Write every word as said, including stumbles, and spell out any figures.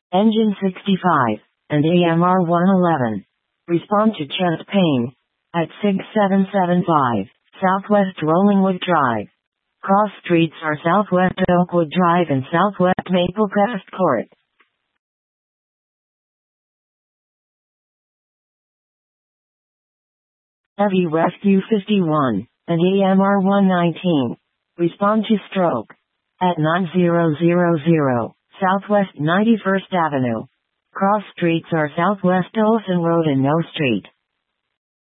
Engine sixty-five, and A M R one eleven. Respond to chest pain. At six seven seven five, Southwest Rollingwood Drive. Cross streets are Southwest Oakwood Drive and Southwest Maplecrest Court. Heavy Rescue fifty-one, and A M R one nineteen. Respond to stroke. At nine thousand, Southwest ninety-first Avenue. Cross streets are Southwest Olson Road and No Street.